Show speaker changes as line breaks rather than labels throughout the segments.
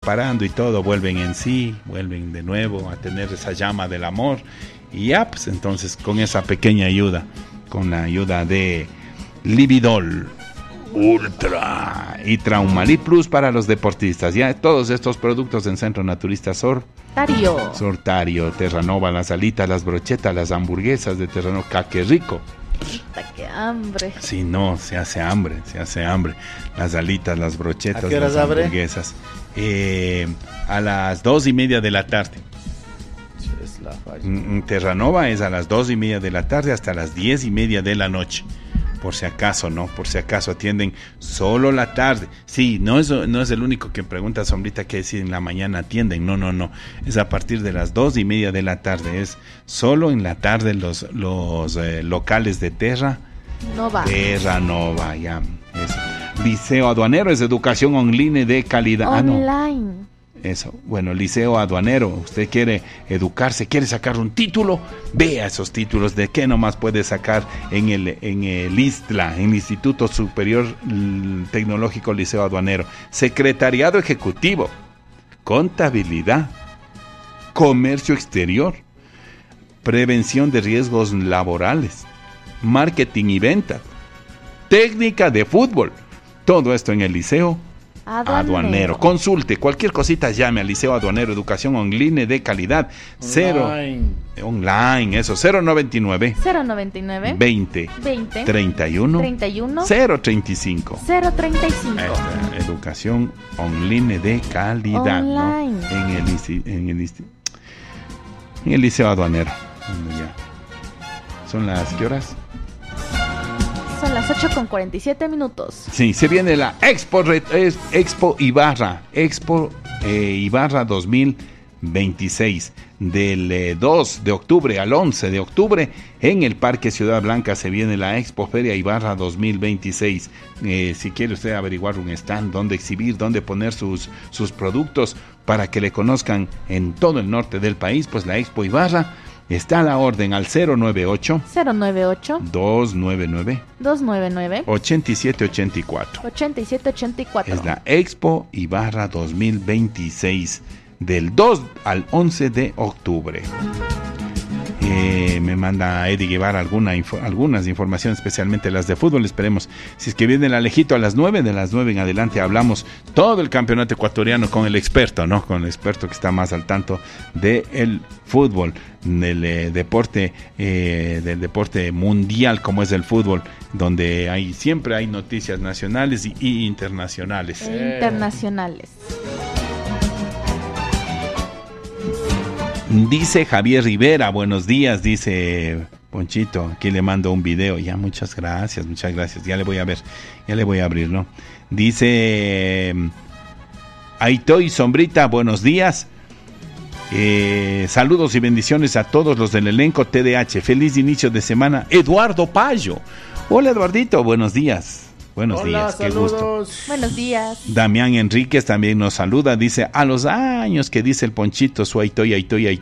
reparando y todo, vuelven en sí, vuelven de nuevo a tener esa llama del amor. Y ya, pues entonces con esa pequeña ayuda, con la ayuda de Lividol Ultra y Traumalí Plus para los deportistas. Ya todos estos productos en Centro Naturista Sortario, Terranova, las alitas, las brochetas, las hamburguesas de Terranova, ¡qué rico!
¡Qué hambre!
Sí, no, se hace hambre. Las alitas, las brochetas,
¿A qué horas
las
abre?
hamburguesas. A las 2:30 de la tarde.
Es la falla.
Terranova es a las 2:30 de la tarde hasta las 10:30 de la noche. Por si acaso, ¿no? Por si acaso atienden solo la tarde. Sí, no es el único que pregunta, Sombrita, que si en la mañana atienden. No. Es a partir de las 2:30 de la tarde. Es solo en la tarde los locales de Terranova, ya. Es Liceo Aduanero, es educación online de calidad.
Online.
Eso, bueno, Liceo Aduanero, usted quiere educarse, quiere sacar un título, vea esos títulos de qué nomás puede sacar en el ISTLA, en el Instituto Superior Tecnológico Liceo Aduanero. Secretariado Ejecutivo, Contabilidad, Comercio Exterior, Prevención de Riesgos Laborales, Marketing y Ventas, Técnica de Fútbol, todo esto en el Liceo Aduanero. Consulte cualquier cosita, llame al Liceo Aduanero, educación online de calidad. Online, eso, 099 20 31 035. Educación online de calidad,
online,
¿no? En el Liceo Aduanero. Ya. ¿Son las qué horas?
Son las 8:47.
Sí, se viene la Expo Ibarra. Expo Ibarra 2026. Del 2 de octubre al 11 de octubre en el Parque Ciudad Blanca se viene la Expo Feria Ibarra 2026. Si quiere usted averiguar un stand, dónde exhibir, dónde poner sus productos para que le conozcan en todo el norte del país, pues la Expo Ibarra está a la orden al 098 299 8784. Es la Expo Ibarra 2026 del 2 al 11 de octubre. Me manda Eddie Guevara algunas informaciones, especialmente las de fútbol. Esperemos, si es que viene el Alejito a las 9, de las 9 en adelante hablamos todo el campeonato ecuatoriano con el experto, ¿no? Con el experto que está más al tanto del fútbol, del deporte mundial como es el fútbol, donde siempre hay noticias nacionales y internacionales. Dice Javier Rivera, buenos días, dice Ponchito, aquí le mando un video, ya muchas gracias, ya le voy a abrir, ¿no? Dice Aitoy Sombrita, buenos días, saludos y bendiciones a todos los del elenco TDH, feliz inicio de semana, Eduardo Payo, hola Eduardito, buenos días. Buenos días, qué gusto.
Buenos días.
Damián Enríquez también nos saluda, dice, a los años que dice el Ponchito, su aitoy.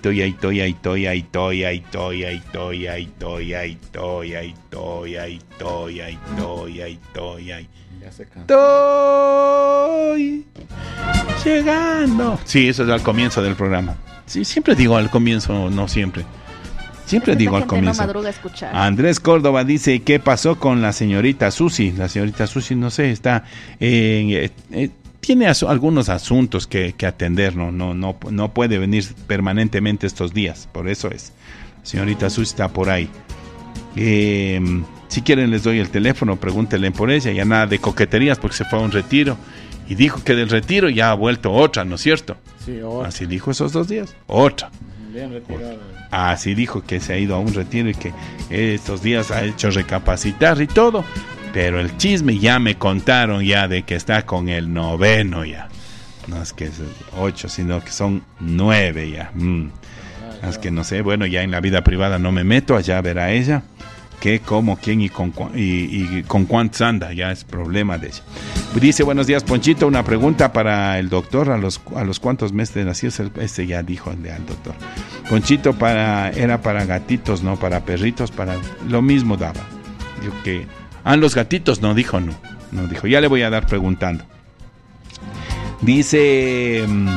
Ya se canta.
Estoy llegando. Sí, eso es al comienzo del programa. Sí, siempre digo al comienzo, no siempre. Siempre digo al comienzo.
No madruga a escuchar.
Andrés Córdoba dice, ¿qué pasó con la señorita Susi? La señorita Susi, no sé, está tiene algunos asuntos que atender, no puede venir permanentemente estos días, por eso es. La señorita Susi está por ahí. Si quieren les doy el teléfono, pregúntenle por ella, ya nada de coqueterías porque se fue a un retiro y dijo que del retiro ya ha vuelto otra, ¿no es cierto?
Sí, otra.
Así dijo esos 2 días, otra.
Bien retirado.
Así dijo que se ha ido a un retiro y que estos días ha hecho recapacitar y todo, pero el chisme ya me contaron ya de que está con el 9º ya. No es que es 8, sino que son 9 ya. Es que no sé, bueno, ya en la vida privada no me meto, allá verá ella qué, cómo, quién y con cuántos anda, ya es problema de ella. Dice, buenos días Ponchito, una pregunta para el doctor, a los cuántos meses de nacido, ya dijo al doctor. Ponchito era para gatitos, no para perritos, para lo mismo daba. Dijo que los gatitos no dijo, ya le voy a dar preguntando. Dice